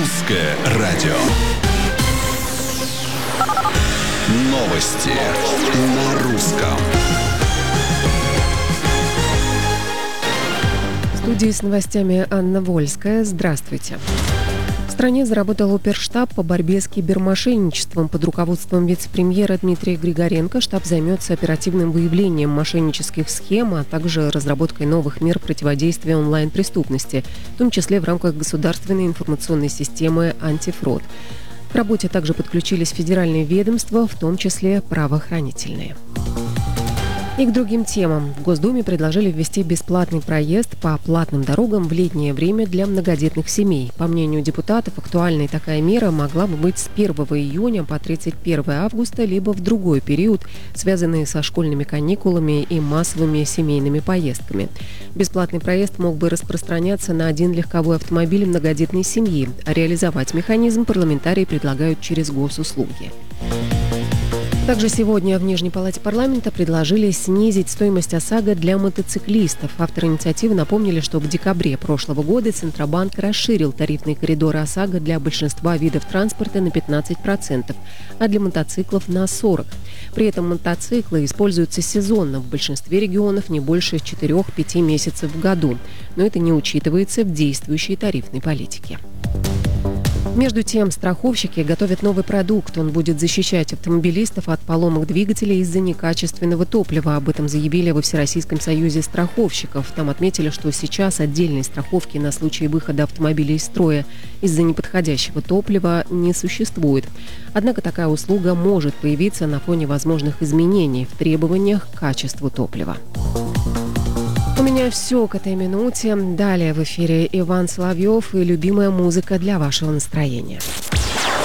Русское радио. Новости на русском. В студии с новостями Анна Вольская. Здравствуйте. В стране заработал оперштаб по борьбе с кибермошенничеством. Под руководством вице-премьера Дмитрия Григоренко штаб займется оперативным выявлением мошеннических схем, а также разработкой новых мер противодействия онлайн-преступности, в том числе в рамках государственной информационной системы «Антифрод». К работе также подключились федеральные ведомства, в том числе правоохранительные. И к другим темам. В Госдуме предложили ввести бесплатный проезд по платным дорогам в летнее время для многодетных семей. По мнению депутатов, актуальной такая мера могла бы быть с 1 июня по 31 августа, либо в другой период, связанный со школьными каникулами и массовыми семейными поездками. Бесплатный проезд мог бы распространяться на один легковой автомобиль многодетной семьи, а реализовать механизм парламентарии предлагают через госуслуги. Также сегодня в Нижней палате парламента предложили снизить стоимость ОСАГО для мотоциклистов. Авторы инициативы напомнили, что в декабре прошлого года Центробанк расширил тарифные коридоры ОСАГО для большинства видов транспорта на 15%, а для мотоциклов на 40%. При этом мотоциклы используются сезонно, в большинстве регионов не больше 4-5 месяцев в году, но это не учитывается в действующей тарифной политике. Между тем, страховщики готовят новый продукт. Он будет защищать автомобилистов от поломок двигателей из-за некачественного топлива. Об этом заявили во Всероссийском союзе страховщиков. Там отметили, что сейчас отдельной страховки на случай выхода автомобиля из строя из-за неподходящего топлива не существует. Однако такая услуга может появиться на фоне возможных изменений в требованиях к качеству топлива. У меня все к этой минуте. Далее в эфире Иван Соловьев и любимая музыка для вашего настроения.